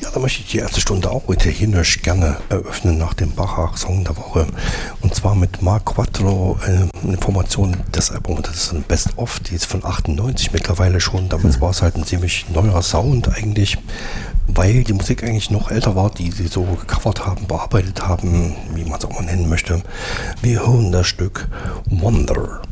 da möchte ich die erste Stunde auch italienisch gerne eröffnen nach dem Bachach-Song der Woche. Und zwar mit Mark Quattro, eine Formation des Albums. Das ist ein Best-of, die ist von 98 mittlerweile schon. Damals war es halt ein ziemlich neuer Sound eigentlich, weil die Musik eigentlich noch älter war, die sie so gecovert haben, bearbeitet haben, wie man es auch mal nennen möchte. Wir hören das Stück Wonder.